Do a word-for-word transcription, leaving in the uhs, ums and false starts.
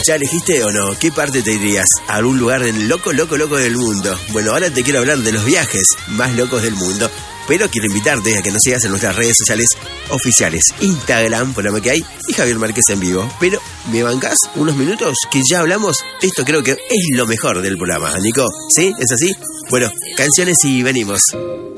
¿Ya elegiste o no? ¿Qué parte te irías? ¿A algún lugar en loco, loco, loco del mundo? Bueno, ahora te quiero hablar de los viajes más locos del mundo. Pero quiero invitarte a que nos sigas en nuestras redes sociales oficiales. Instagram, por lo que hay, y Javier Márquez en vivo. Pero, ¿me bancás unos minutos que ya hablamos? Esto creo que es lo mejor del programa, Nico. ¿Sí? ¿Es así? Bueno, canciones y venimos.